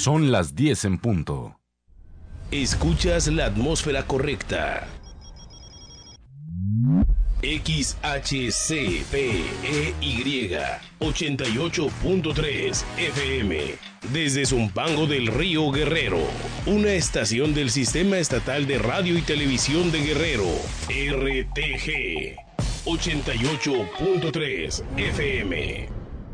Son las 10 en punto. Escuchas la atmósfera correcta. XHCPEY 88.3 FM. Desde Zumpango del Río Guerrero. Una estación del Sistema Estatal de Radio y Televisión de Guerrero. RTG 88.3 FM.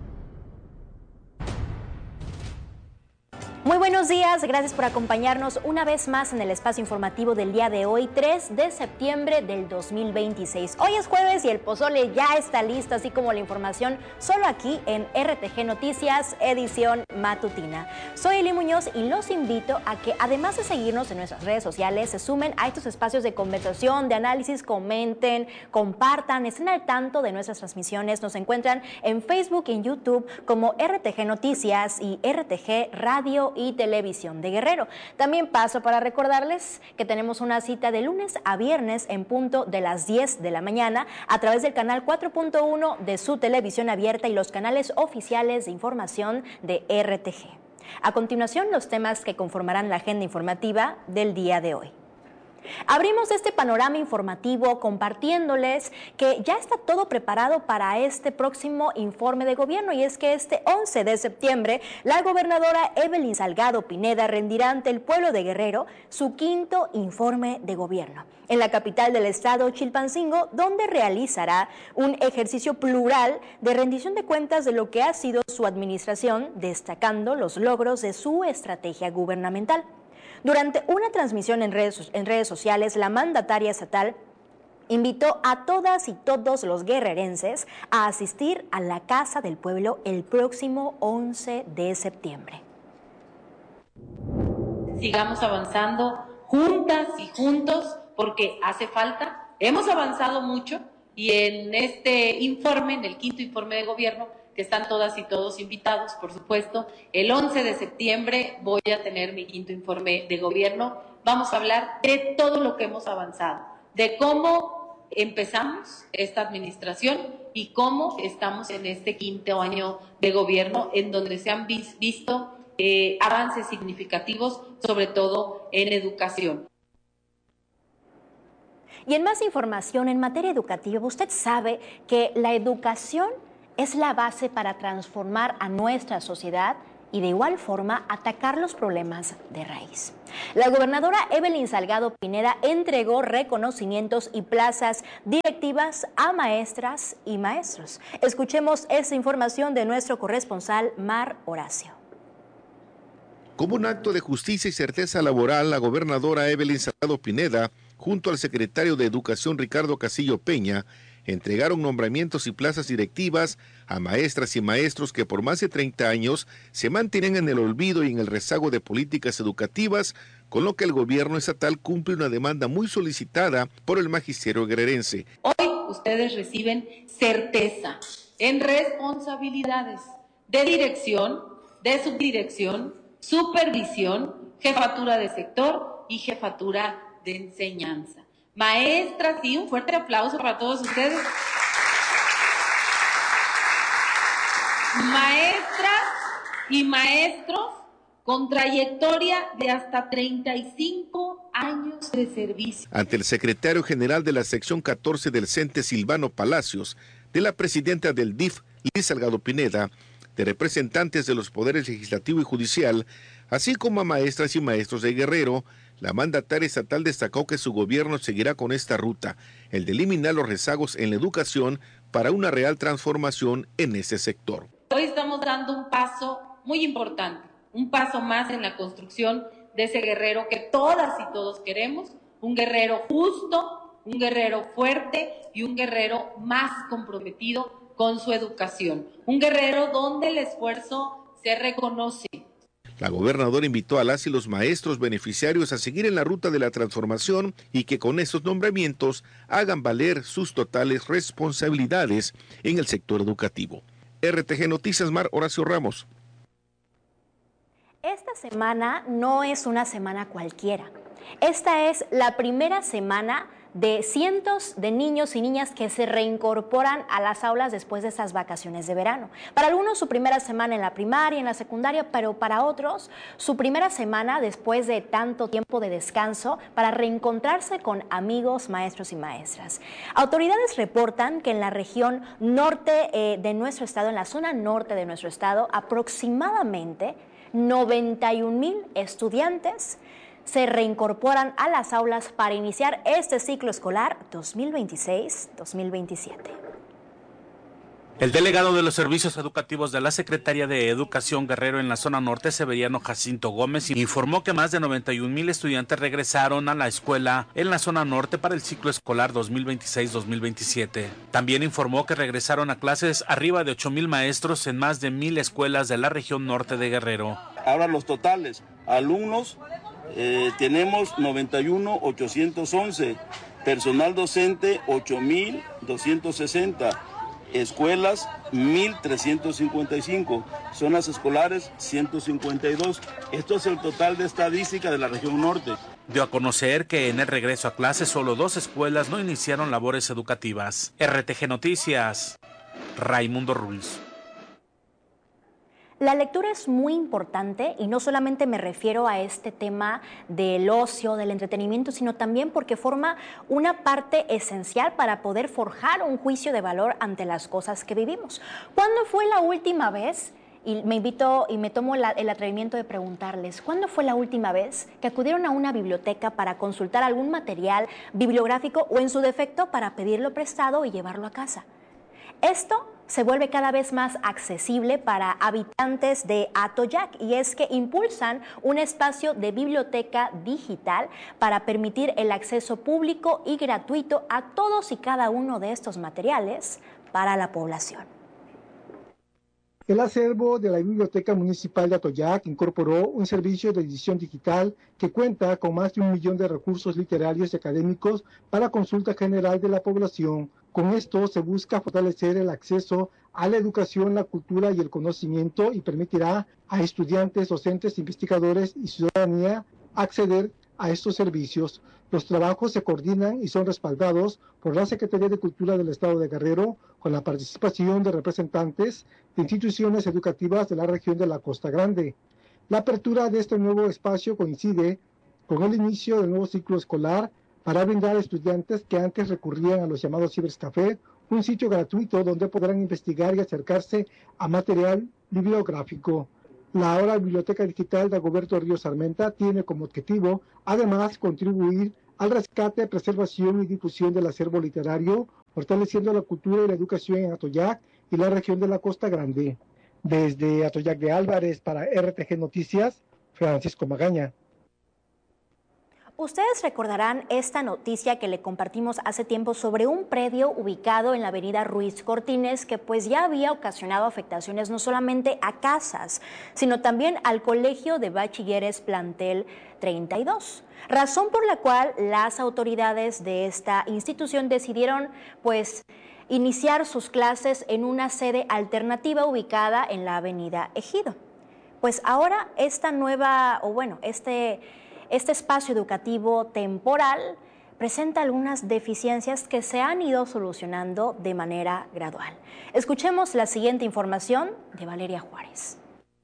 Muy buenos días, gracias por acompañarnos una vez más en el espacio informativo del día de hoy, 3 de septiembre del 2026. Hoy es jueves y el pozole ya está listo, así como la información, solo aquí en RTG Noticias, edición matutina. Soy Eli Muñoz y los invito a que, además de seguirnos en nuestras redes sociales, se sumen a estos espacios de conversación, de análisis, comenten, compartan, estén al tanto de nuestras transmisiones. Nos encuentran en Facebook y en YouTube como RTG Noticias y RTG Radio y Televisión de Guerrero. También paso para recordarles que tenemos una cita de lunes a viernes en punto de las 10 de la mañana a través del canal 4.1 de su televisión abierta y los canales oficiales de información de RTG. A continuación, los temas que conformarán la agenda informativa del día de hoy. Abrimos este panorama informativo compartiéndoles que ya está todo preparado para este próximo informe de gobierno, y es que este 11 de septiembre la gobernadora Evelyn Salgado Pineda rendirá ante el pueblo de Guerrero su quinto informe de gobierno en la capital del estado, Chilpancingo, donde realizará un ejercicio plural de rendición de cuentas de lo que ha sido su administración, destacando los logros de su estrategia gubernamental. Durante una transmisión en redes sociales, la mandataria estatal invitó a todas y todos los guerrerenses a asistir a la Casa del Pueblo el próximo 11 de septiembre. Sigamos avanzando juntas y juntos porque hace falta. Hemos avanzado mucho y en este informe, en el quinto informe de gobierno, que están todas y todos invitados, por supuesto. El 11 de septiembre voy a tener mi quinto informe de gobierno. Vamos a hablar de todo lo que hemos avanzado, de cómo empezamos esta administración y cómo estamos en este quinto año de gobierno, en donde se han visto avances significativos, sobre todo en educación. Y en más información en materia educativa, usted sabe que la educación es la base para transformar a nuestra sociedad y de igual forma atacar los problemas de raíz. La gobernadora Evelyn Salgado Pineda entregó reconocimientos y plazas directivas a maestras y maestros. Escuchemos esta información de nuestro corresponsal Mar Horacio. Como un acto de justicia y certeza laboral, la gobernadora Evelyn Salgado Pineda, junto al secretario de Educación Ricardo Castillo Peña, entregaron nombramientos y plazas directivas a maestras y maestros que por más de 30 años se mantienen en el olvido y en el rezago de políticas educativas, con lo que el gobierno estatal cumple una demanda muy solicitada por el magisterio guerrerense. Hoy ustedes reciben certeza en responsabilidades de dirección, de subdirección, supervisión, jefatura de sector y jefatura de enseñanza. Maestras, y un fuerte aplauso para todos ustedes. Maestras y maestros con trayectoria de hasta 35 años de servicio. Ante el secretario general de la sección 14 del CENTE, Silvano Palacios, de la presidenta del DIF, Liz Salgado Pineda, de representantes de los poderes legislativo y judicial, así como a maestras y maestros de Guerrero, la mandataria estatal destacó que su gobierno seguirá con esta ruta, el de eliminar los rezagos en la educación para una real transformación en ese sector. Hoy estamos dando un paso muy importante, un paso más en la construcción de ese Guerrero que todas y todos queremos, un Guerrero justo, un Guerrero fuerte y un Guerrero más comprometido con su educación, un Guerrero donde el esfuerzo se reconoce. La gobernadora invitó a las y los maestros beneficiarios a seguir en la ruta de la transformación y que con esos nombramientos hagan valer sus totales responsabilidades en el sector educativo. RTG Noticias, Mar Horacio Ramos. Esta semana no es una semana cualquiera. Esta es la primera semana de cientos de niños y niñas que se reincorporan a las aulas después de estas vacaciones de verano. Para algunos su primera semana en la primaria, en la secundaria, pero para otros su primera semana después de tanto tiempo de descanso para reencontrarse con amigos, maestros y maestras. Autoridades reportan que en la región norte de nuestro estado, en la zona norte de nuestro estado, aproximadamente 91,000 estudiantes se reincorporan a las aulas para iniciar este ciclo escolar 2026-2027. El delegado de los servicios educativos de la Secretaría de Educación Guerrero en la zona norte, Severiano Jacinto Gómez, informó que más de 91,000 estudiantes regresaron a la escuela en la zona norte para el ciclo escolar 2026-2027. También informó que regresaron a clases arriba de 8,000 maestros en más de 1,000 escuelas de la región norte de Guerrero. Ahora los totales, alumnos, tenemos 91,811, personal docente 8,260. Escuelas 1,355, zonas escolares 152. Esto es el total de estadística de la región norte. Dio a conocer que en el regreso a clases solo 2 escuelas no iniciaron labores educativas. RTG Noticias, Raimundo Ruiz. La lectura es muy importante y no solamente me refiero a este tema del ocio, del entretenimiento, sino también porque forma una parte esencial para poder forjar un juicio de valor ante las cosas que vivimos. ¿Cuándo fue la última vez? Y me tomo el atrevimiento de preguntarles, ¿cuándo fue la última vez que acudieron a una biblioteca para consultar algún material bibliográfico o en su defecto para pedirlo prestado y llevarlo a casa? Esto se vuelve cada vez más accesible para habitantes de Atoyac y es que impulsan un espacio de biblioteca digital para permitir el acceso público y gratuito a todos y cada uno de estos materiales para la población. El acervo de la Biblioteca Municipal de Atoyac incorporó un servicio de edición digital que cuenta con más de 1 millón de recursos literarios y académicos para consulta general de la población. Con esto se busca fortalecer el acceso a la educación, la cultura y el conocimiento y permitirá a estudiantes, docentes, investigadores y ciudadanía acceder a estos servicios. Los trabajos se coordinan y son respaldados por la Secretaría de Cultura del Estado de Guerrero con la participación de representantes de instituciones educativas de la región de la Costa Grande. La apertura de este nuevo espacio coincide con el inicio del nuevo ciclo escolar para brindar a estudiantes que antes recurrían a los llamados cibercafé, un sitio gratuito donde podrán investigar y acercarse a material bibliográfico. La ahora Biblioteca Digital de Dagoberto Ríos Armenta tiene como objetivo, además, contribuir al rescate, preservación y difusión del acervo literario, fortaleciendo la cultura y la educación en Atoyac y la región de la Costa Grande. Desde Atoyac de Álvarez para RTG Noticias, Francisco Magaña. Ustedes recordarán esta noticia que le compartimos hace tiempo sobre un predio ubicado en la avenida Ruiz Cortines que pues ya había ocasionado afectaciones no solamente a casas, sino también al Colegio de Bachilleres Plantel 32. Razón por la cual las autoridades de esta institución decidieron pues iniciar sus clases en una sede alternativa ubicada en la avenida Ejido. Pues ahora esta nueva, este espacio educativo temporal presenta algunas deficiencias que se han ido solucionando de manera gradual. Escuchemos la siguiente información de Valeria Juárez.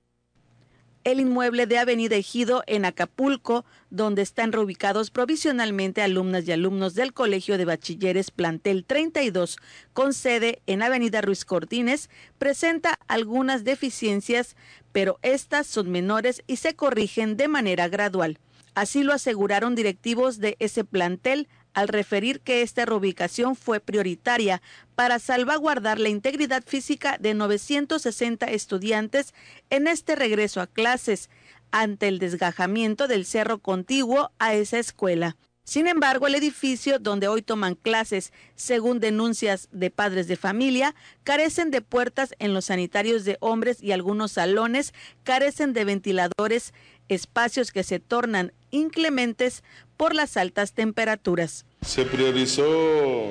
El inmueble de Avenida Ejido en Acapulco, donde están reubicados provisionalmente alumnas y alumnos del Colegio de Bachilleres Plantel 32, con sede en Avenida Ruiz Cortines, presenta algunas deficiencias, pero estas son menores y se corrigen de manera gradual. Así lo aseguraron directivos de ese plantel al referir que esta reubicación fue prioritaria para salvaguardar la integridad física de 960 estudiantes en este regreso a clases ante el desgajamiento del cerro contiguo a esa escuela. Sin embargo, el edificio donde hoy toman clases, según denuncias de padres de familia, carecen de puertas en los sanitarios de hombres y algunos salones carecen de ventiladores, espacios que se tornan inclementes por las altas temperaturas. Se priorizó,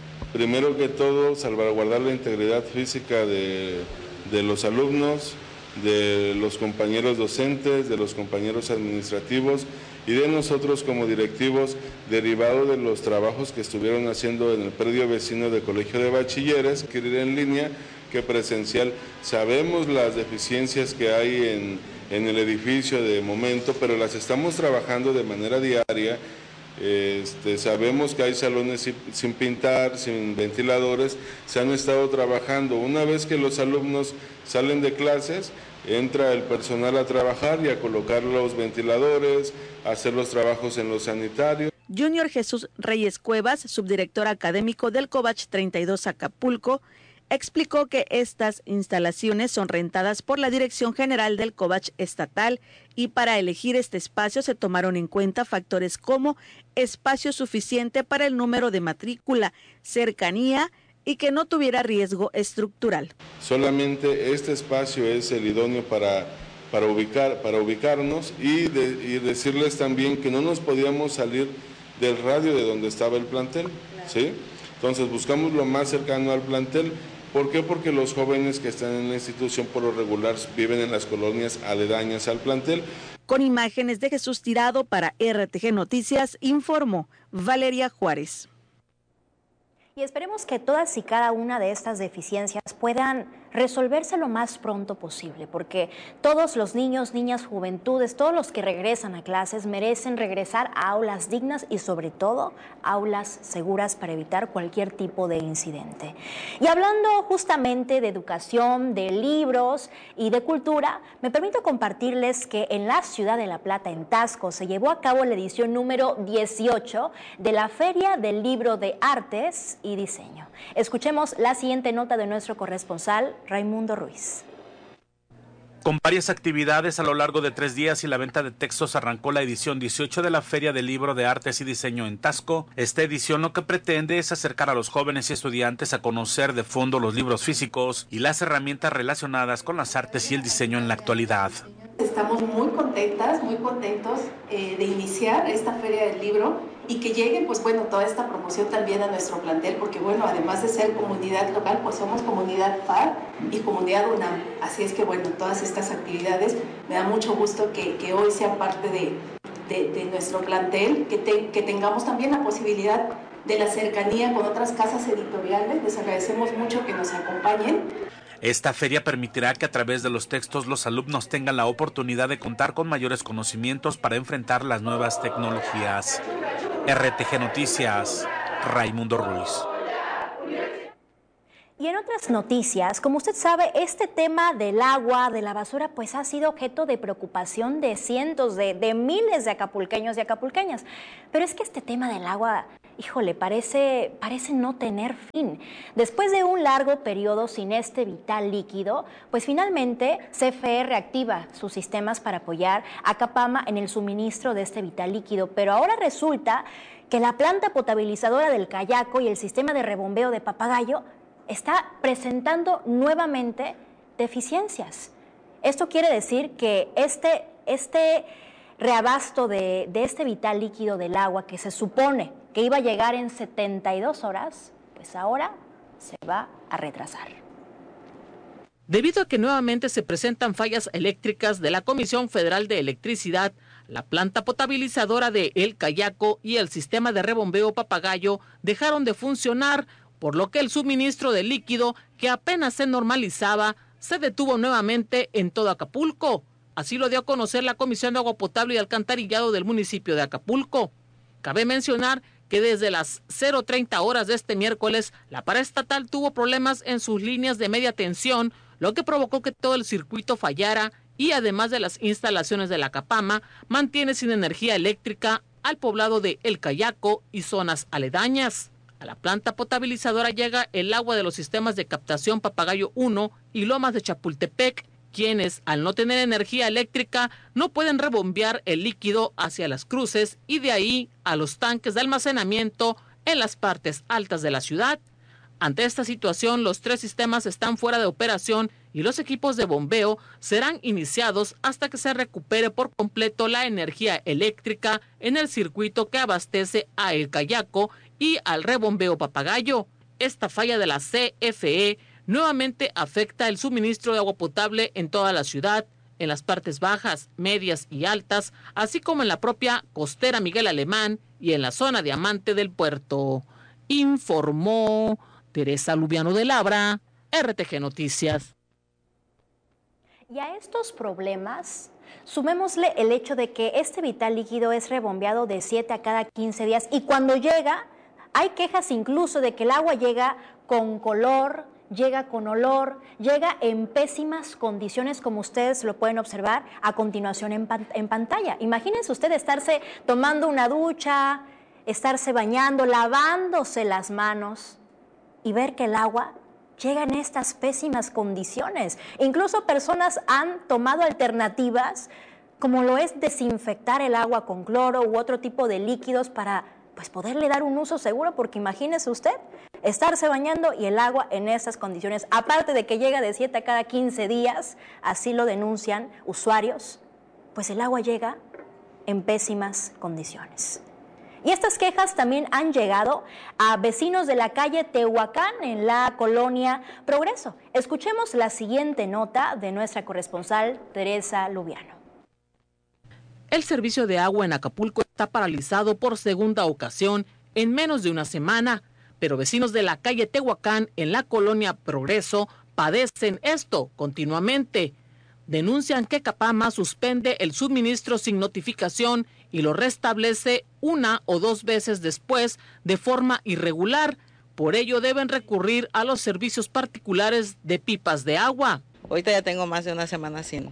primero que todo, salvaguardar la integridad física de los alumnos de los compañeros docentes, de los compañeros administrativos y de nosotros como directivos, derivado de los trabajos que estuvieron haciendo en el predio vecino del Colegio de Bachilleres, que ir en línea que presencial. Sabemos las deficiencias que hay en el edificio de momento, pero las estamos trabajando de manera diaria. Sabemos que hay salones sin pintar, sin ventiladores, se han estado trabajando. Una vez que los alumnos salen de clases, entra el personal a trabajar y a colocar los ventiladores, a hacer los trabajos en los sanitarios. Junior Jesús Reyes Cuevas, subdirector académico del Covach 32 Acapulco, explicó que estas instalaciones son rentadas por la Dirección General del Covach Estatal y para elegir este espacio se tomaron en cuenta factores como espacio suficiente para el número de matrícula, cercanía y que no tuviera riesgo estructural. Solamente este espacio es el idóneo para ubicarnos y decirles también que no nos podíamos salir del radio de donde estaba el plantel, ¿sí? Entonces buscamos lo más cercano al plantel. ¿Por qué? Porque los jóvenes que están en la institución por lo regular viven en las colonias aledañas al plantel. Con imágenes de Jesús Tirado para RTG Noticias, informó Valeria Juárez. Y esperemos que todas y cada una de estas deficiencias puedan resolverse lo más pronto posible, porque todos los niños, niñas, juventudes, todos los que regresan a clases merecen regresar a aulas dignas y sobre todo aulas seguras para evitar cualquier tipo de incidente. Y hablando justamente de educación, de libros y de cultura, me permito compartirles que en la ciudad de La Plata, en Taxco, se llevó a cabo la edición número 18 de la Feria del Libro de Artes y Diseño. Escuchemos la siguiente nota de nuestro corresponsal, Raimundo Ruiz. Con varias actividades a lo largo de 3 días y la venta de textos arrancó la edición 18 de la Feria del Libro de Artes y Diseño en Taxco. Esta edición lo que pretende es acercar a los jóvenes y estudiantes a conocer de fondo los libros físicos y las herramientas relacionadas con las artes y el diseño en la actualidad. Estamos muy contentas, muy contentos de iniciar esta Feria del Libro y que llegue, pues bueno, toda esta promoción también a nuestro plantel, porque bueno, además de ser comunidad local, pues somos comunidad FAR y comunidad UNAM. Así es que bueno, todas estas actividades me da mucho gusto que hoy sean parte de nuestro plantel, que tengamos también la posibilidad de la cercanía con otras casas editoriales. Les agradecemos mucho que nos acompañen. Esta feria permitirá que a través de los textos los alumnos tengan la oportunidad de contar con mayores conocimientos para enfrentar las nuevas tecnologías. RTG Noticias, Raimundo Ruiz. Y en otras noticias, como usted sabe, este tema del agua, de la basura, pues ha sido objeto de preocupación de cientos, de miles de acapulqueños y acapulqueñas. Pero es que este tema del agua, híjole, parece no tener fin. Después de un largo periodo sin este vital líquido, pues finalmente CFE reactiva sus sistemas para apoyar a Capama en el suministro de este vital líquido. Pero ahora resulta que la planta potabilizadora del Cayaco y el sistema de rebombeo de Papagayo está presentando nuevamente deficiencias. Esto quiere decir que este reabasto de este vital líquido del agua, que se supone que iba a llegar en 72 horas, pues ahora se va a retrasar. Debido a que nuevamente se presentan fallas eléctricas de la Comisión Federal de Electricidad, la planta potabilizadora de El Cayaco y el sistema de rebombeo Papagayo dejaron de funcionar, por lo que el suministro de líquido, que apenas se normalizaba, se detuvo nuevamente en todo Acapulco. Así lo dio a conocer la Comisión de Agua Potable y Alcantarillado del municipio de Acapulco. Cabe mencionar que desde las 0:30 horas de este miércoles, la paraestatal tuvo problemas en sus líneas de media tensión, lo que provocó que todo el circuito fallara y además de las instalaciones de la Capama, mantiene sin energía eléctrica al poblado de El Cayaco y zonas aledañas. A la planta potabilizadora llega el agua de los sistemas de captación Papagayo 1 y Lomas de Chapultepec, quienes, al no tener energía eléctrica, no pueden rebombear el líquido hacia las cruces y de ahí a los tanques de almacenamiento en las partes altas de la ciudad. Ante esta situación, los 3 sistemas están fuera de operación y los equipos de bombeo serán iniciados hasta que se recupere por completo la energía eléctrica en el circuito que abastece a El Cayaco y al rebombeo Papagayo. Esta falla de la CFE nuevamente afecta el suministro de agua potable en toda la ciudad, en las partes bajas, medias y altas, así como en la propia costera Miguel Alemán y en la zona Diamante del puerto. Informó Teresa Lubiano de Labra, RTG Noticias. Y a estos problemas, sumémosle el hecho de que este vital líquido es rebombeado de 7 a cada 15 días y cuando llega, hay quejas incluso de que el agua llega con color, llega con olor, llega en pésimas condiciones, como ustedes lo pueden observar a continuación en pantalla. Imagínense usted estarse tomando una ducha, estarse bañando, lavándose las manos y ver que el agua llega en estas pésimas condiciones. Incluso personas han tomado alternativas, como lo es desinfectar el agua con cloro u otro tipo de líquidos para poderle dar un uso seguro, porque imagínese usted estarse bañando y el agua en esas condiciones, aparte de que llega de 7 a cada 15 días, así lo denuncian usuarios, pues el agua llega en pésimas condiciones. Y estas quejas también han llegado a vecinos de la calle Tehuacán en la colonia Progreso. Escuchemos la siguiente nota de nuestra corresponsal Teresa Lubiano. El servicio de agua en Acapulco está paralizado por segunda ocasión en menos de una semana, pero vecinos de la calle Tehuacán en la colonia Progreso padecen esto continuamente. Denuncian que Capama suspende el suministro sin notificación y lo restablece 1 o 2 veces después de forma irregular. Por ello deben recurrir a los servicios particulares de pipas de agua. Ahorita ya tengo más de una semana sin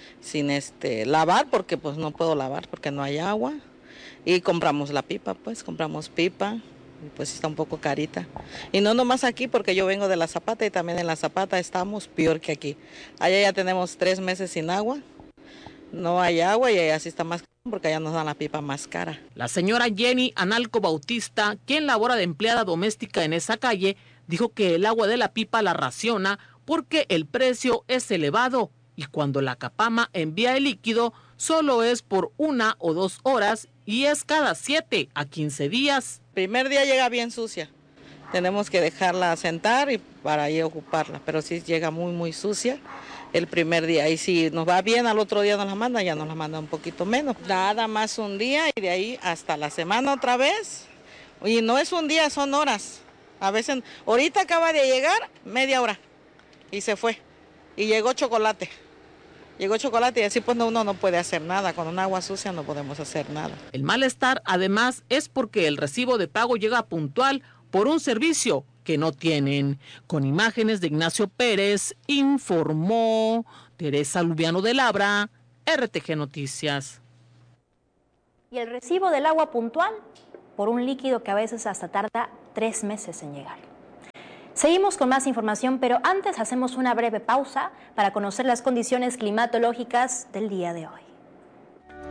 lavar, porque pues no puedo lavar porque no hay agua. Y compramos la pipa, compramos pipa, y pues está un poco carita. Y no nomás aquí, porque yo vengo de La Zapata y también en La Zapata estamos peor que aquí. Allá ya tenemos 3 meses sin agua, no hay agua y allá sí está más caro porque allá nos dan la pipa más cara. La señora Jenny Analco Bautista, quien labora de empleada doméstica en esa calle, dijo que el agua de la pipa la raciona porque el precio es elevado y cuando la Capama envía el líquido solo es por 1 o 2 horas y es cada 7 a 15 días. Primer día llega bien sucia, tenemos que dejarla sentar y para ahí ocuparla, pero sí llega muy sucia el primer día y si nos va bien al otro día nos la manda, ya nos la manda un poquito menos. Nada más un día y de ahí hasta la semana otra vez, y no es un día, son horas. A veces, ahorita acaba de llegar media hora y se fue y llegó chocolate. Llegó chocolate y así pues uno no puede hacer nada, con un agua sucia no podemos hacer nada. El malestar además es porque el recibo de pago llega puntual por un servicio que no tienen. Con imágenes de Ignacio Pérez, informó Teresa Lubiano de Labra, RTG Noticias. Y el recibo del agua puntual por un líquido que a veces hasta tarda 3 meses en llegar. Seguimos con más información, pero antes hacemos una breve pausa para conocer las condiciones climatológicas del día de hoy.